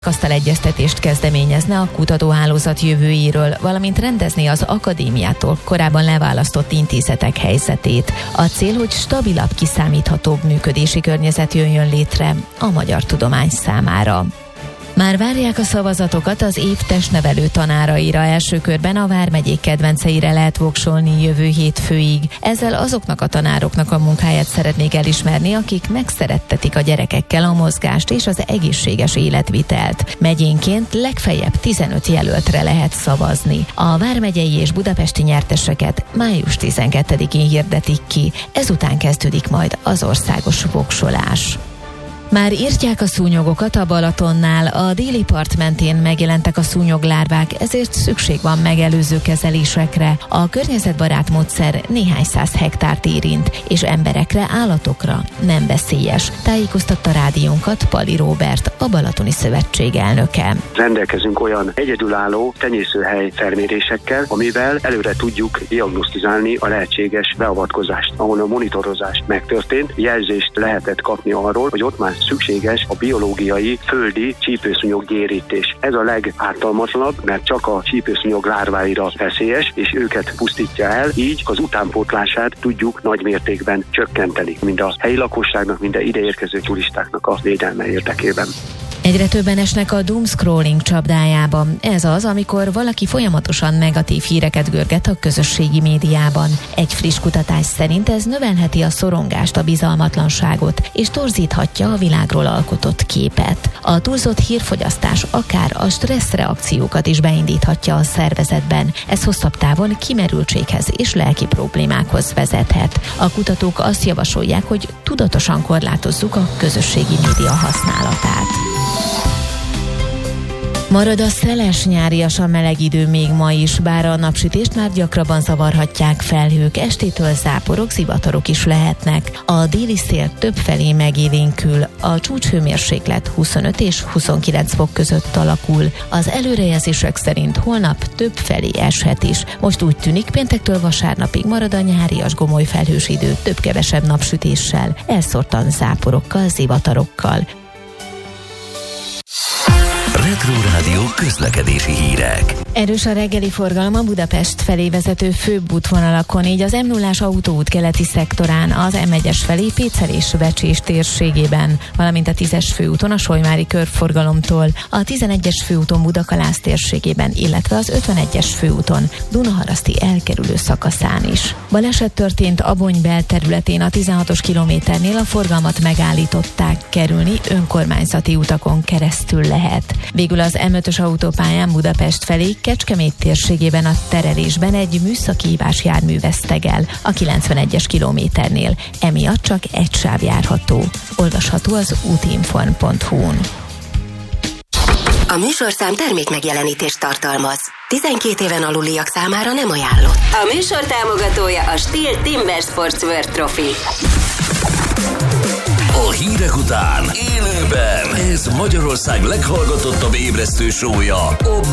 kerekasztal egyeztetést kezdeményezne a kutatóhálózat jövőjéről, valamint rendezni az akadémiától korábban leválasztott intézetek helyzetét. A cél, hogy stabilabb, kiszámíthatóbb működési környezet jöjjön létre a magyar tudomány számára. Már várják a szavazatokat az év testnevelő tanáraira. Első körben a vármegyék kedvenceire lehet voksolni jövő hétfőig. Ezzel azoknak a tanároknak a munkáját szeretnék elismerni, akik megszerettetik a gyerekekkel a mozgást és az egészséges életvitelt. Megyénként legfeljebb 15 jelöltre lehet szavazni. A vármegyei és budapesti nyerteseket május 12-én hirdetik ki. Ezután kezdődik majd az országos voksolás. Már írtják a szúnyogokat a Balatonnál, a déli part mentén megjelentek a szúnyoglárvák, ezért szükség van megelőző kezelésekre. A környezetbarát módszer néhány száz hektárt érint, és emberekre, állatokra nem veszélyes. Tájékoztatta rádiónkat Pali Róbert, a Balatoni Szövetség elnöke. Rendelkezünk olyan egyedülálló tenyészőhely felmérésekkel, amivel előre tudjuk diagnosztizálni a lehetséges beavatkozást, ahol a monitorozás megtörtént, jelzést lehetett kapni arról, hogy ott már szükséges a biológiai földi csípőszúnyog gyérítés. Ez a legártalmatlanabb, mert csak a csípőszúnyog lárváira veszélyes, és őket pusztítja el, így az utánpótlását tudjuk nagy mértékben csökkenteni, mind a helyi lakosságnak, mind a ideérkező turistáknak a védelme érdekében. Egyre többen esnek a doomscrolling csapdájába. Ez az, amikor valaki folyamatosan negatív híreket görget a közösségi médiában. Egy friss kutatás szerint ez növelheti a szorongást, a bizalmatlanságot, és torzíthatja a világról alkotott képet. A túlzott hírfogyasztás akár a stresszreakciókat is beindíthatja a szervezetben. Ez hosszabb távon kimerültséghez és lelki problémákhoz vezethet. A kutatók azt javasolják, hogy tudatosan korlátozzuk a közösségi média használatát. Marad a szeles, nyáriasan meleg idő még ma is, bár a napsütést már gyakrabban zavarhatják felhők, estétől záporok, zivatarok is lehetnek. A déli szél többfelé megélénkül, a csúcshőmérséklet 25 és 29 fok között alakul. Az előrejelzések szerint holnap többfelé eshet is. Most úgy tűnik, péntektől vasárnapig marad a nyárias gomoly felhős idő több-kevesebb napsütéssel, elszórtan záporokkal, zivatarokkal. Retro Rádió közlekedési hírek. Erős a reggeli forgalom a Budapest felé vezető főbb útvonalakon, így az M0-as autóút keleti szektorán, az M1-es felé Pécel és Vecsés térségében, valamint a 10-es főúton a Solymári körforgalomtól, a 11-es főúton Budakalász térségében, illetve az 51-es főúton Dunaharaszti elkerülő szakaszán is. Baleset történt Abony belterületén, a 16-os kilométernél a forgalmat megállították, kerülni önkormányzati utakon keresztül lehet. Végül az M5-ös autópályán Budapest felé Kecskemét térségében a terelésben egy műszaki hibás jármű vesztegel a 91-es kilométernél, emiatt csak egy sáv járható. Olvasható az útinform.hu-n. A műsorszám termékmegjelenítést tartalmaz. 12 éven aluliak számára nem ajánlott. A műsor támogatója a Stihl Timber Sportswear Trophy. A hírek után élőben ez Magyarország leghallgatottabb ébresztő show-ja,